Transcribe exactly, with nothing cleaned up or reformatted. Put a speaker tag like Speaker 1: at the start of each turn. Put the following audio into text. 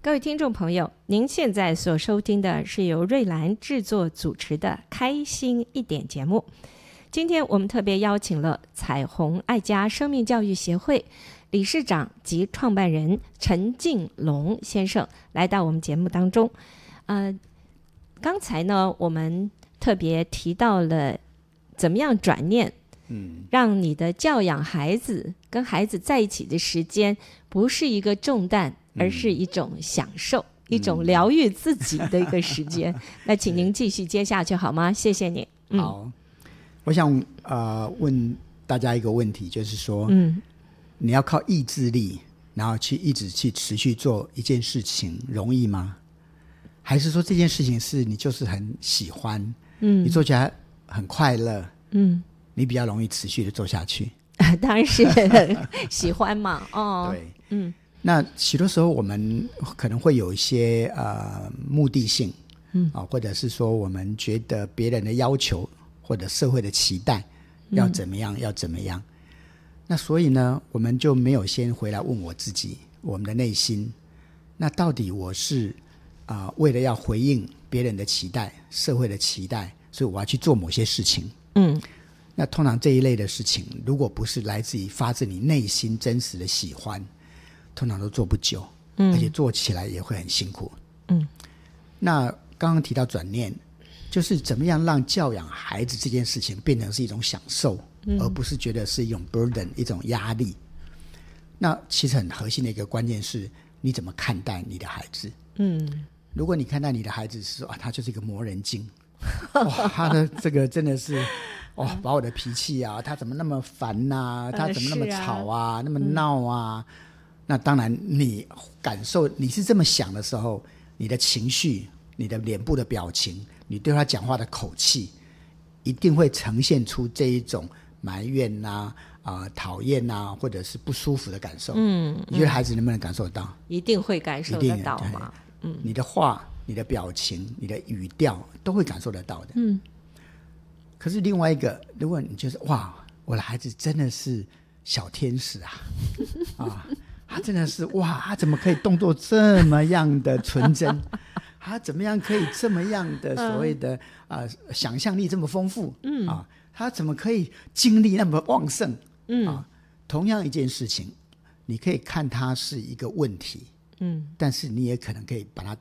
Speaker 1: 各位听众朋友，您现在所收听的是由瑞兰制作主持的开心一点节目。今天我们特别邀请了彩虹爱家生命教育协会理事长及创办人陈敬龙先生来到我们节目当中。呃，刚才呢，我们特别提到了怎么样转念，嗯，让你的教养孩子跟孩子在一起的时间不是一个重担，而是一种享受、嗯、一种疗愈自己的一个时间。嗯、那请您继续接下去好吗？谢谢你。
Speaker 2: 嗯、好，我想呃问大家一个问题，就是说，
Speaker 1: 嗯，
Speaker 2: 你要靠意志力，然后去一直去持续做一件事情，容易吗？还是说这件事情是你就是很喜欢，嗯，你做起来很快乐，
Speaker 1: 嗯，
Speaker 2: 你比较容易持续的做下去？
Speaker 1: 当然是喜欢嘛，哦，
Speaker 2: 对，
Speaker 1: 嗯。
Speaker 2: 那许多时候我们可能会有一些呃目的性，嗯啊，或者是说我们觉得别人的要求或者社会的期待要怎么样、嗯、要怎么样，那所以呢，我们就没有先回来问我自己，我们的内心，那到底我是啊、呃、为了要回应别人的期待、社会的期待，所以我要去做某些事情，
Speaker 1: 嗯。
Speaker 2: 那通常这一类的事情，如果不是来自于发自你内心真实的喜欢，通常都做不久，嗯，而且做起来也会很辛苦，
Speaker 1: 嗯。
Speaker 2: 那刚刚提到转念，就是怎么样让教养孩子这件事情变成是一种享受，嗯，而不是觉得是一种 burden， 一种压力。那其实很核心的一个关键是，你怎么看待你的孩子？
Speaker 1: 嗯，
Speaker 2: 如果你看待你的孩子是说啊，他就是一个魔人精，哇，他的这个真的是。哦，把我的脾气啊，他怎么那么烦啊，他怎么那么吵啊，啊那么闹啊、嗯、那当然你感受你是这么想的时候，你的情绪，你的脸部的表情，你对他讲话的口气一定会呈现出这一种埋怨啊、呃、讨厌啊，或者是不舒服的感受。嗯，你觉得孩子能不能感受得到？
Speaker 1: 一定会感受得到嘛。
Speaker 2: 嗯，你的话、你的表情、你的语调都会感受得到的。
Speaker 1: 嗯。
Speaker 2: 可是另外一个，如果你觉得哇，我的孩子真的是小天使啊，啊，他真的是哇，他怎么可以动作这么样的纯真？他怎么样可以这么样的所谓的啊、呃、想象力这么丰富？嗯啊，他怎么可以精力那么旺盛？嗯啊，同样一件事情，你可以看它是一个问题，嗯，但是你也可能可以把它